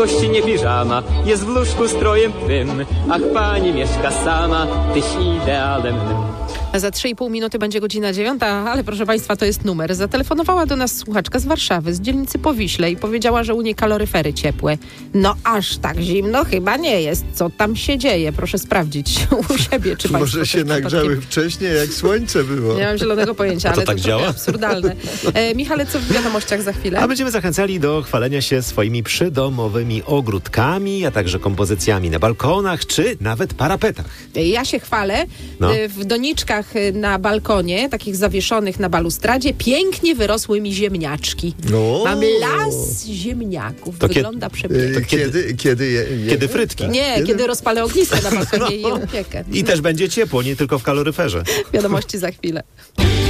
Nie piżama, jest w łóżku strojem twym, ach pani mieszka sama, tyś idealem mym. Za 3,5 minuty będzie godzina 9, ale proszę Państwa, to jest numer. Zatelefonowała do nas słuchaczka z Warszawy, z dzielnicy Powiśle i powiedziała, że u niej kaloryfery ciepłe. No aż tak zimno chyba nie jest. Co tam się dzieje? Proszę sprawdzić u siebie, czy Państwo może się nagrzały wcześniej, jak słońce było. Nie mam zielonego pojęcia, ale to tak działa? Absurdalne. Michale, co w wiadomościach za chwilę? A będziemy zachęcali do chwalenia się swoimi przydomowymi ogródkami, a także kompozycjami na balkonach, czy nawet parapetach. Ja się chwalę. W doniczkach na balkonie, takich zawieszonych na balustradzie, pięknie wyrosły mi ziemniaczki. Mamy las ziemniaków. To wygląda przepięknie. Kiedy frytki. Nie, kiedy rozpalę ognisko na balkonie i je upiekę. I też będzie ciepło, nie tylko w kaloryferze. Wiadomości za chwilę.